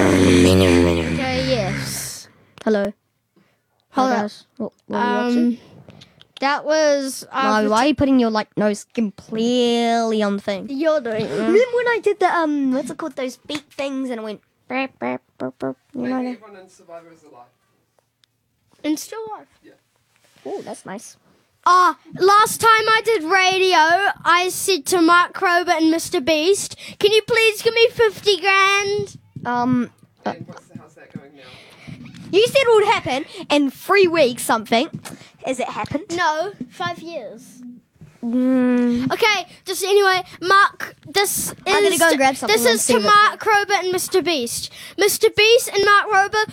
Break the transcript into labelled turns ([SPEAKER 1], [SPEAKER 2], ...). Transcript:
[SPEAKER 1] Okay, yes.
[SPEAKER 2] Hello.
[SPEAKER 1] Hold
[SPEAKER 2] Hi,
[SPEAKER 1] up.
[SPEAKER 2] guys. What are you up to?
[SPEAKER 1] That was...
[SPEAKER 2] No, why are you putting your nose completely on the thing?
[SPEAKER 1] You're doing it.
[SPEAKER 2] Remember when I did the what's it called? Those beak things, and it went burp, burp, burp, burp. You know that?
[SPEAKER 3] Everyone in Survivor is alive.
[SPEAKER 1] And still alive.
[SPEAKER 2] Oh, that's nice.
[SPEAKER 1] Last time I did radio, I said to Mark Rober and Mr. Beast, can you please give me 50 grand?
[SPEAKER 3] And how's that going now?
[SPEAKER 2] You said it would happen in 3 weeks. Something. Has it happened?
[SPEAKER 1] No, 5 years.
[SPEAKER 2] Mm.
[SPEAKER 1] Okay, just anyway, Mark, this is...
[SPEAKER 2] I'm gonna go and grab something
[SPEAKER 1] This
[SPEAKER 2] and
[SPEAKER 1] is
[SPEAKER 2] see
[SPEAKER 1] to
[SPEAKER 2] what's
[SPEAKER 1] Mark Rober and Mr. Beast. Mr. Beast and Mark Rober,